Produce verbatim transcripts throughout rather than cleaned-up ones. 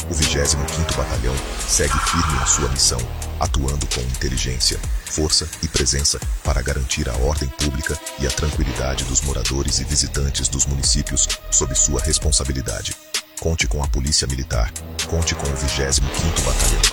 O vigésimo quinto Batalhão segue firme em sua missão, atuando com inteligência, força e presença para garantir a ordem pública e a tranquilidade dos moradores e visitantes dos municípios sob sua responsabilidade. Conte com a Polícia Militar. Conte com o vigésimo quinto Batalhão.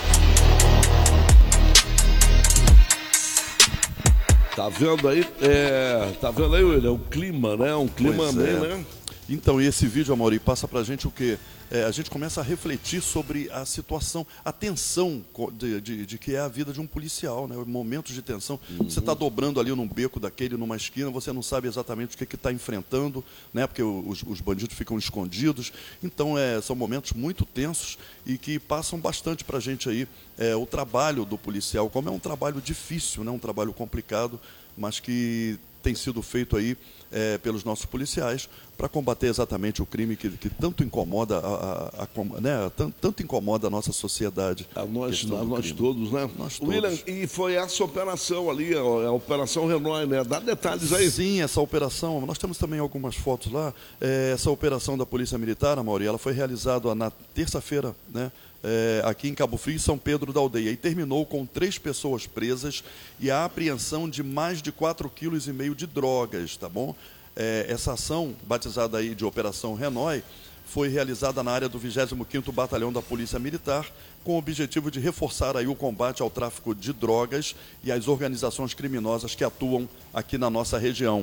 Tá vendo aí? É, tá vendo aí, William? O clima, né? Um clima meio, né? Então, e esse vídeo, Amaury, passa pra gente o quê? É, a gente começa a refletir sobre a situação, a tensão de, de, de que é a vida de um policial, né? Momentos de tensão. Uhum. Você está dobrando ali num beco daquele, numa esquina, você não sabe exatamente o que está enfrentando, né? Porque os, os bandidos ficam escondidos. Então, é, são momentos muito tensos e que passam bastante para a gente aí é, o trabalho do policial, como é um trabalho difícil, né? Um trabalho complicado, mas que tem sido feito aí é, pelos nossos policiais para combater exatamente o crime que, que tanto incomoda a, a, a, né, tanto, tanto incomoda a nossa sociedade. A nós, a nós todos, né? Nós todos. William, e foi essa operação ali, a, a Operação Renói, né? Dá detalhes aí. Sim, essa operação, nós temos também algumas fotos lá. É, essa operação da Polícia Militar, Amaury, ela foi realizada na terça-feira, né? É, aqui em Cabo Frio e São Pedro da Aldeia, e terminou com três pessoas presas e a apreensão de mais de quatro vírgula cinco quilos de drogas, tá bom? É, essa ação, batizada aí de Operação Renói, foi realizada na área do vigésimo quinto Batalhão da Polícia Militar, com o objetivo de reforçar aí o combate ao tráfico de drogas e às organizações criminosas que atuam aqui na nossa região.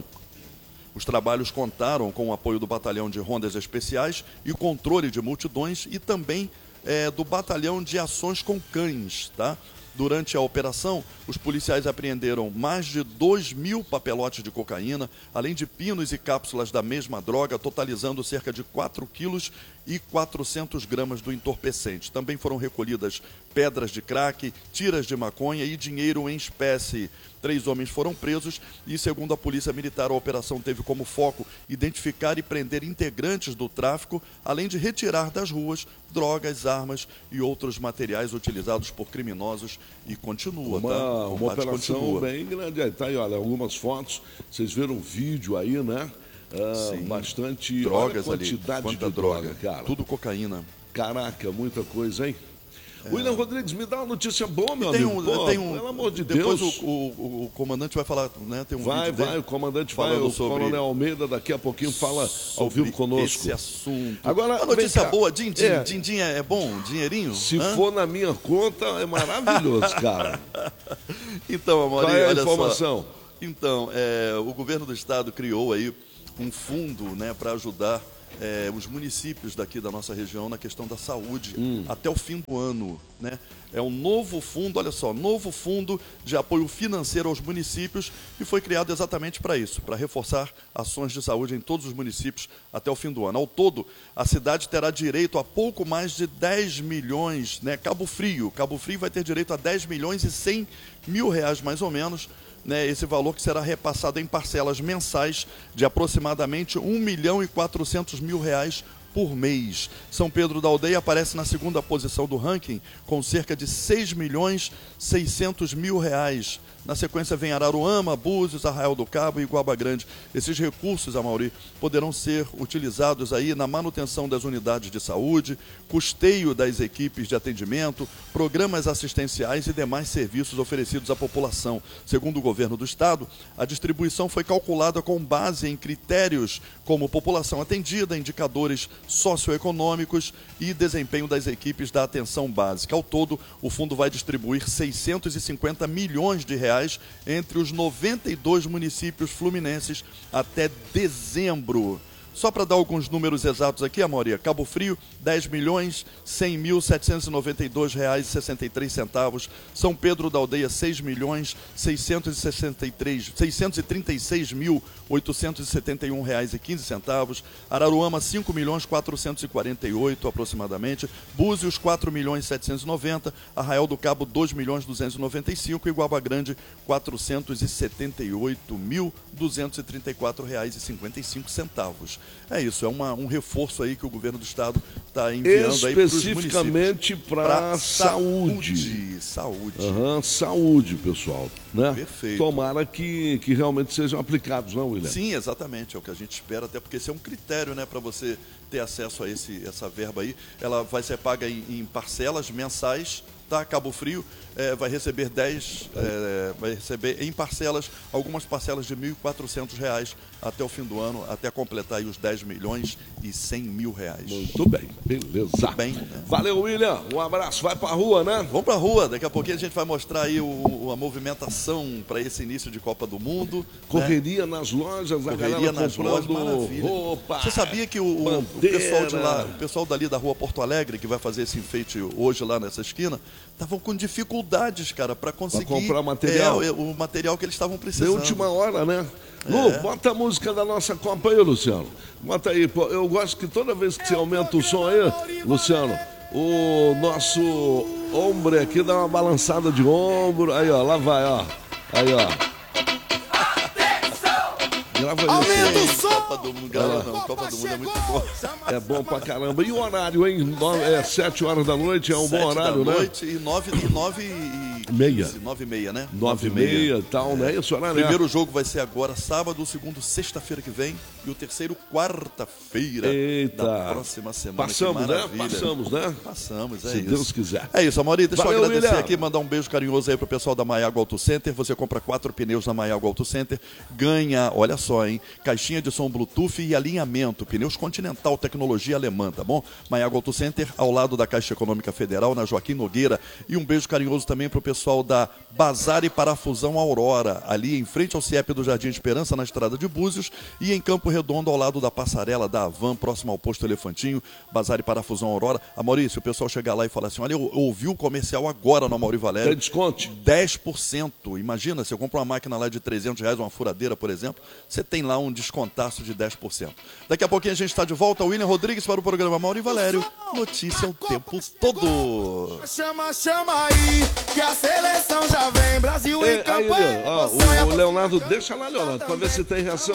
Os trabalhos contaram com o apoio do Batalhão de Rondas Especiais e controle de multidões e também É, do Batalhão de Ações com Cães, tá? Durante a operação, os policiais apreenderam mais de dois mil papelotes de cocaína, além de pinos e cápsulas da mesma droga, totalizando cerca de quatro quilos e quatrocentas gramas do entorpecente. Também foram recolhidas pedras de crack, tiras de maconha e dinheiro em espécie. Três homens foram presos e, segundo a Polícia Militar, a operação teve como foco identificar e prender integrantes do tráfico, além de retirar das ruas drogas, armas e outros materiais utilizados por criminosos. E continua, uma, tá? Uma operação continua. bem grande. Aí, tá aí, olha, algumas fotos, vocês viram um vídeo aí, né? Ah, Sim. Bastante drogas olha a quantidade ali, de droga, droga, cara. Tudo cocaína. Caraca, muita coisa, hein? É. William Rodrigues, me dá uma notícia boa, meu tem amigo. Um, Pô, tem um, pelo amor de depois Deus. Depois o, o, o comandante vai falar, né? Tem um vai, vídeo vai, dele o comandante vai, o sobre coronel Almeida daqui a pouquinho fala ao vivo conosco. Esse assunto. Agora, uma notícia cá. boa, din-din, é. din-din é bom? Dinheirinho? Se Hã? for na minha conta, é maravilhoso, cara. Então, Amaury, qual é a olha informação? Só. Então, é, o governo do estado criou aí um fundo, né, para ajudar é, os municípios daqui da nossa região na questão da saúde hum. até o fim do ano, né? É um novo fundo, olha só, novo fundo de apoio financeiro aos municípios e foi criado exatamente para isso, para reforçar ações de saúde em todos os municípios até o fim do ano. Ao todo, a cidade terá direito a pouco mais de dez milhões, né? Cabo Frio, Cabo Frio vai ter direito a dez milhões e cem mil reais mais ou menos, né? Esse valor que será repassado em parcelas mensais de aproximadamente um milhão e quatrocentos mil reais por mês. São Pedro da Aldeia aparece na segunda posição do ranking com cerca de seis milhões e seiscentos mil reais. Na sequência vem Araruama, Búzios, Arraial do Cabo e Iguaba Grande. Esses recursos, Amaury, poderão ser utilizados aí na manutenção das unidades de saúde, custeio das equipes de atendimento, programas assistenciais e demais serviços oferecidos à população. Segundo o governo do estado, a distribuição foi calculada com base em critérios como população atendida, indicadores socioeconômicos e desempenho das equipes da atenção básica. Ao todo, o fundo vai distribuir seiscentos e cinquenta milhões de reais entre os noventa e dois municípios fluminenses até dezembro. Só para dar alguns números exatos aqui, Amaury, Cabo Frio, dez milhões cem mil setecentos e noventa e dois reais e sessenta e três centavos. São Pedro da Aldeia, seis milhões seiscentos e sessenta e três, seiscentos e trinta e seis mil oitocentos e setenta e um reais e quinze centavos. Araruama, cinco milhões quatrocentos e quarenta e oito aproximadamente. Búzios, quatro milhões setecentos e noventa. Arraial do Cabo, dois milhões duzentos e noventa e cinco. E Iguaba Grande, quatrocentos e setenta e oito mil duzentos e trinta e quatro reais e cinquenta e cinco centavos. é isso, é uma, um reforço aí que o governo do estado está enviando aí para os municípios. Especificamente para saúde. Saúde, saúde. Uhum, saúde, pessoal. Né? Perfeito. Tomara que, que realmente sejam aplicados, não, William? Sim, exatamente, é o que a gente espera, até porque esse é um critério, né, para você ter acesso a esse, essa verba aí. Ela vai ser paga em, em parcelas mensais, tá? Cabo Frio é, vai receber dez, é, vai receber em parcelas, algumas parcelas de mil e quatrocentos reais até o fim do ano, até completar aí os dez milhões e cem mil reais. Muito bem, beleza. Muito bem, né? Valeu, William. Um abraço. Vai pra rua, né? Vamos pra rua, daqui a pouquinho a gente vai mostrar aí o, a movimentação para esse início de Copa do Mundo. Correria, né? nas lojas, a Correria galera nas comprando lojas, maravilha. roupa. Você sabia que o, o, o pessoal de lá, o pessoal dali da rua Porto Alegre, que vai fazer esse enfeite hoje lá nessa esquina, estavam com dificuldades, cara, para conseguir pra comprar material. É, o, o material que eles estavam precisando. De última hora, né? Lu, É. bota a música da nossa Copa aí, Luciano. Bota aí, pô. Eu gosto que toda vez que você aumenta o som aí, Luciano, o nosso ombro aqui dá uma balançada de ombro. Aí, ó, lá vai, ó. Aí, ó. Grava isso. Aumenta o som! Copa do Mundo, grava não. Copa do Mundo é muito bom. É bom pra caramba. E o horário, hein? No- É sete horas da noite, é um bom Sete horário, da né? noite e nove e nove e Meia. nove e meia, né? Nove e meia e tal, né? Isso, O horário. primeiro jogo vai ser agora, sábado, o segundo, sexta-feira que vem, e o terceiro, quarta-feira Eita. da próxima semana. Passamos, Que né? maravilha. Passamos, né? Passamos, é Se isso. Deus quiser. É isso, Amaury, deixa Valeu, eu agradecer William. aqui, mandar um beijo carinhoso aí pro pessoal da Maiago Auto Center. Você compra quatro pneus na Maiago Auto Center, ganha, olha só, hein, caixinha de som Bluetooth e alinhamento, pneus Continental, tecnologia alemã, tá bom? Maiago Auto Center, ao lado da Caixa Econômica Federal, na Joaquim Nogueira. E um beijo carinhoso também pro pessoal da Bazar e Parafusão Aurora, ali em frente ao C I E P do Jardim Esperança, na estrada de Búzios, e em Campo Redondo, ao lado da passarela da Avan, próximo ao posto Elefantinho, Bazar e Parafusão Aurora. Amaury, se o pessoal chegar lá e falar assim, olha, eu, eu ouvi o comercial agora no Amaury Valério. Tem desconto? dez por cento. Imagina, se eu compro uma máquina lá de trezentos reais, uma furadeira, por exemplo, você tem lá um descontaço de dez por cento. Daqui a pouquinho a gente está de volta, William Rodrigues para o programa Amaury Valério. Notícia o tempo todo. Chama, chama aí, que a seleção já vem, Brasil É, em aí, campanha. ó, o Leonardo, deixa lá, Leonardo, pra ver se tem reação.